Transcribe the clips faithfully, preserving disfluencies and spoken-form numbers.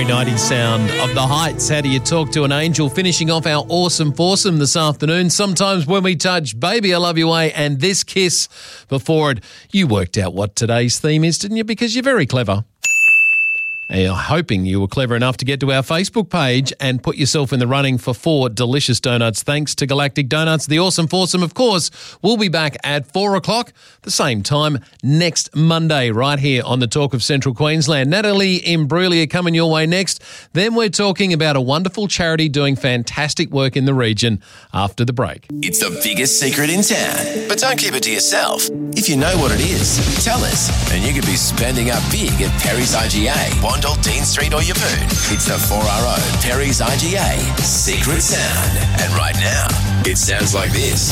nine ninety sound of the Heights. How do you talk to an angel? Finishing off our awesome foursome this afternoon. Sometimes when we touch Baby I Love You Way and This Kiss before it. You worked out what today's theme is, didn't you? Because you're very clever. And you're hoping you were clever enough to get to our Facebook page and put yourself in the running for four delicious donuts. Thanks to Galactic Donuts. The awesome foursome, of course, will be back at four o'clock, the same time next Monday, right here on the Talk of Central Queensland. Natalie Imbruglia coming your way next. Then we're talking about a wonderful charity doing fantastic work in the region after the break. It's the biggest secret in town, but don't keep it to yourself. If you know what it is, tell us, and you could be spending up big at Perry's I G A, Wandle, Dean Street or Yeppoon. It's the four R O Perry's I G A Secret Sound. And right now, it sounds like this.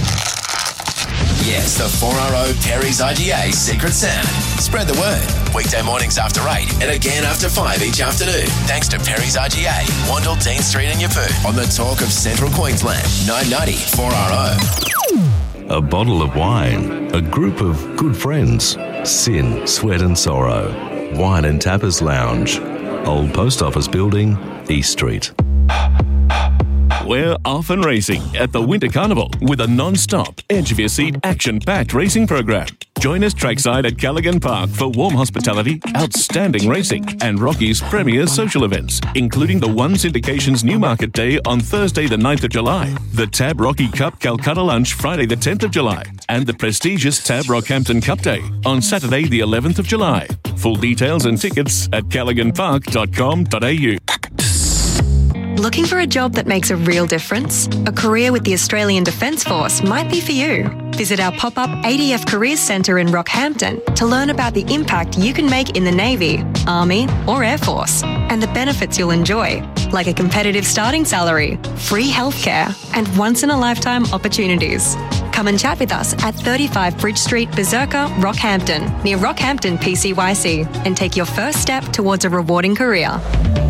Yes, the four R O Perry's I G A Secret Sound. Spread the word. Weekday mornings after eight and again after five each afternoon. Thanks to Perry's I G A, Wandle, Dean Street and Yeppoon. On the Talk of Central Queensland, nine ninety four R O. A bottle of wine, a group of good friends, sin, sweat and sorrow, wine and tappers lounge, Old Post Office Building, East Street. We're off and racing at the Winter Carnival with a non-stop, edge-of-your-seat, action-packed racing program. Join us trackside at Callaghan Park for warm hospitality, outstanding racing, and Rocky's premier social events, including the One Syndication's Newmarket Day on Thursday the ninth of July, the Tab Rocky Cup Calcutta Lunch Friday the tenth of July, and the prestigious Tab Rockhampton Cup Day on Saturday the eleventh of July. Full details and tickets at callaghan park dot com dot a u. Looking for a job that makes a real difference? A career with the Australian Defence Force might be for you. Visit our pop-up A D F Careers Centre in Rockhampton to learn about the impact you can make in the Navy, Army or Air Force and the benefits you'll enjoy, like a competitive starting salary, free healthcare and once-in-a-lifetime opportunities. Come and chat with us at thirty-five Bridge Street, Berserker, Rockhampton, near Rockhampton P C Y C, and take your first step towards a rewarding career.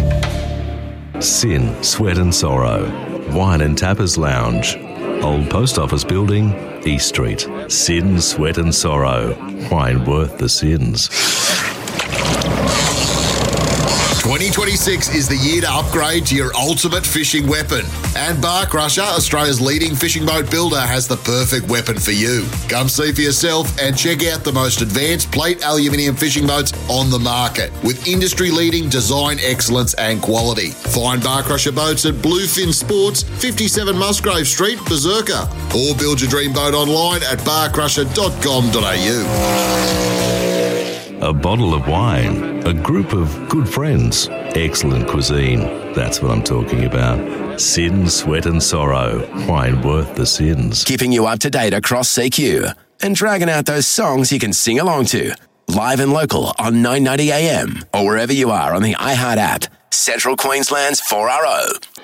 Sin, sweat and sorrow, wine and tappers lounge, Old Post Office Building, East Street. Sin, sweat and sorrow, wine worth the sins. twenty twenty-six is the year to upgrade to your ultimate fishing weapon. And Bar Crusher, Australia's leading fishing boat builder, has the perfect weapon for you. Come see for yourself and check out the most advanced plate aluminium fishing boats on the market with industry-leading design excellence and quality. Find Bar Crusher boats at Bluefin Sports, fifty-seven Musgrave Street, Berserker. Or build your dream boat online at bar crusher dot com dot a u. A bottle of wine, a group of good friends, excellent cuisine. That's what I'm talking about. Sin, sweat and sorrow, wine worth the sins. Keeping you up to date across C Q and dragging out those songs you can sing along to. Live and local on nine ninety A M or wherever you are on the iHeart app. Central Queensland's four R O.